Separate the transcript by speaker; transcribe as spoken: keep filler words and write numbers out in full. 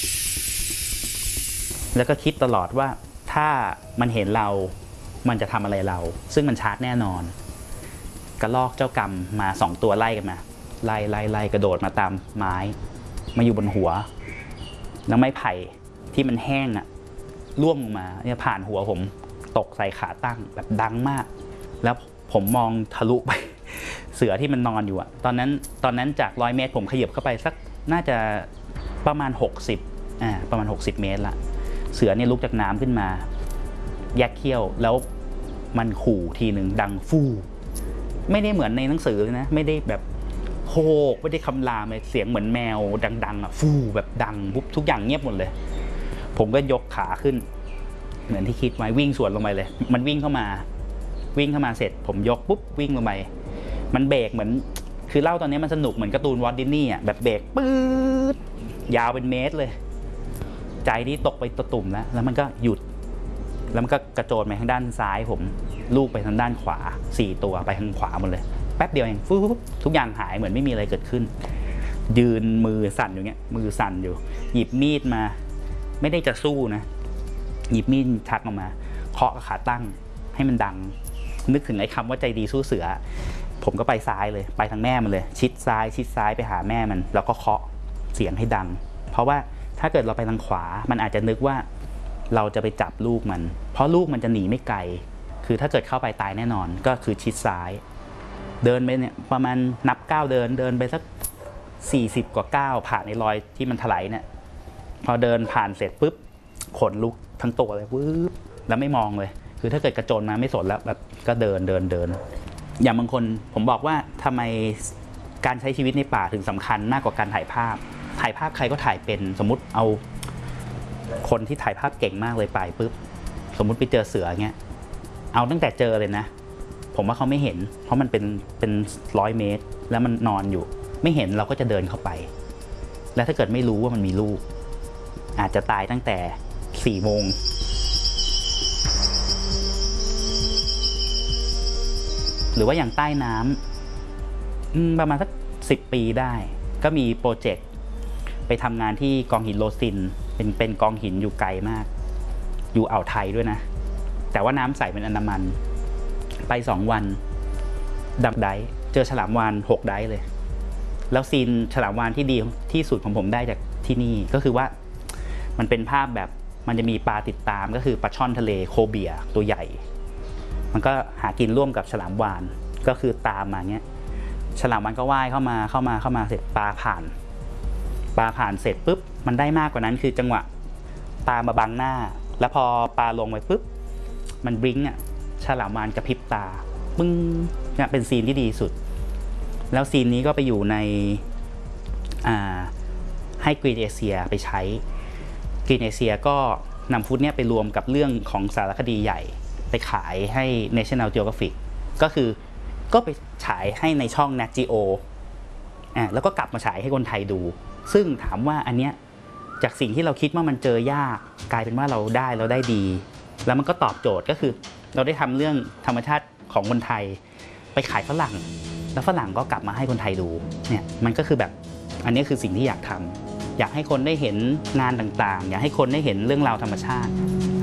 Speaker 1: แล้วก็คิดตลอดว่าถ้ามันเห็นเรามันจะทำอะไรเราซึ่งมันชาร์จแน่นอนกระลอกเจ้ากรรมมาสองตัวไล่กันมาไล่ไล่ไล่กระโดดมาตามไม้มาอยู่บนหัวแล้วไม้ไผ่ที่มันแห้งอะร่วงลงมาเนี่ยผ่านหัวผมตกใส่ขาตั้งแบบดังมากแล้วผมมองทะลุไปเสือที่มันนอนอยู่อะตอนนั้นตอนนั้นจากร้อยเมตรผมขยับเข้าไปสักน่าจะประมาณหกสิบอ่าประมาณหกสิบเมตรละเสือเนี่ยลุกจากน้ำขึ้นมาแยกเขี้ยวแล้วมันขู่ทีหนึ่งดังฟู่ไม่ได้เหมือนในหนังสือเลยนะไม่ได้แบบโฮกไม่ได้คำรามเลยเสียงเหมือนแมวดังๆอ่ะฟู่แบบดังปุ๊บทุกอย่างเงียบหมดเลยผมก็ยกขาขึ้นเหมือนที่คิดไว้วิ่งสวนลงไปเลยมันวิ่งเข้ามาวิ่งเข้ามาเสร็จผมยกปุ๊บวิ่งลงไปมันเบรกเหมือนคือเล่าตอนนี้มันสนุกเหมือนการ์ตูนวอลต์ดิสนีย์อ่ะแบบเบรกปื๊ดยาวเป็นเมตรเลยใจนี่ตกไปตะตุ่มแล้วแล้วมันก็หยุดแล้วมันก็กระโจนไปทางด้านซ้ายผมลูกไปทางด้านขวาสี่ตัวไปทางขวาหมดเลยแป๊บเดียวเองฟู๊บทุกอย่างหายเหมือนไม่มีอะไรเกิดขึ้นยืนมือสั่นอยู่เงี้ยมือสั่นอยู่หยิบมีดมาไม่ได้จะสู้นะหยิบมีดชักออกมาเคาะกับขาตั้งให้มันดังนึกถึงไอ้คำว่าใจดีสู้เสือผมก็ไปซ้ายเลยไปทางแม่มันเลยชิดซ้ายชิดซ้ายไปหาแม่มันแล้วก็เคาะเสียงให้ดังเพราะว่าถ้าเกิดเราไปทางขวามันอาจจะนึกว่าเราจะไปจับลูกมันเพราะลูกมันจะหนีไม่ไกลคือถ้าเกิดเข้าไปตายแน่นอนก็คือชิดซ้ายเดินไปเนี่ยประมาณนับก้าวเดินเดินไปสักสี่สิบกว่าก้าวผ่านในรอยที่มันถลายเนี่ยพอเดินผ่านเสร็จปุ๊บขนลุกทั้งตัวเลยวืบแล้วไม่มองเลยคือถ้าเกิดกระโจนมาไม่สนแล้วแบบก็เดินเดินเดินอย่างบางคนผมบอกว่าทำไมการใช้ชีวิตในป่าถึงสำคัญมากกว่าการถ่ายภาพถ่ายภาพใครก็ถ่ายเป็นสมมุติเอาคนที่ถ่ายภาพเก่งมากเลยไปปุ๊บสมมุติไปเจอเสือเงี้ยเอาตั้งแต่เจอเลยนะผมว่าเขาไม่เห็นเพราะมันเป็นเป็นร้อยเมตรแล้วมันนอนอยู่ไม่เห็นเราก็จะเดินเข้าไปแล้วถ้าเกิดไม่รู้ว่ามันมีลูกอาจจะตายตั้งแต่สี่โมงหรือว่าอย่างใต้น้ำประมาณสักสิบปีได้ก็มีโปรเจกต์ไปทำงานที่กองหินโลซินเป็นเป็นกองหินอยู่ไกลมากอยู่อ่าวไทยด้วยนะแต่ว่าน้ำใสเป็นอันดามันไปสองวันดับไดเจอฉลามวาฬหกไดเลยแล้วซีนฉลามวาฬที่ดีที่สุดของผมได้จากที่นี่ก็คือว่ามันเป็นภาพแบบมันจะมีปลาติดตามก็คือปลาช่อนทะเลโคเบียตัวใหญ่มันก็หากินร่วมกับฉลามวาฬก็คือตามมาเงี้ยฉลามวาฬก็ว่ายเข้ามาเข้ามาเข้ามาเสร็จปลาผ่านปลาผ่านเสร็จปุ๊บมันได้มากกว่านั้นคือจังหวะตามาบังหน้าแล้วพอปลาลงไปปุ๊บมันบลิงก์อ่ะฉลามวาฬกระพริบตาปึ้งเนี่ยเป็นซีนที่ดีสุดแล้วซีนนี้ก็ไปอยู่ในอ่าให้กรีนเอเชียไปใช้กรีนเอเชียก็นำฟุตเนี่ยไปรวมกับเรื่องของสารคดีใหญ่ไปขายให้ National Geographic ก็คือก็ไปฉายให้ในช่อง Nat Geo อ่าแล้วก็กลับมาฉายให้คนไทยดูซึ่งถามว่าอันเนี้ยจากสิ่งที่เราคิดว่ามันเจอยากกลายเป็นว่าเราได้เราได้ดีแล้วมันก็ตอบโจทย์ก็คือเราได้ทำเรื่องธรรมชาติของคนไทยไปขายฝรั่งแล้วฝรั่งก็กลับมาให้คนไทยดูเนี่ยมันก็คือแบบอันนี้คือสิ่งที่อยากทำอยากให้คนได้เห็นงานต่างๆอยากให้คนได้เห็นเรื่องราวธรรมชาติ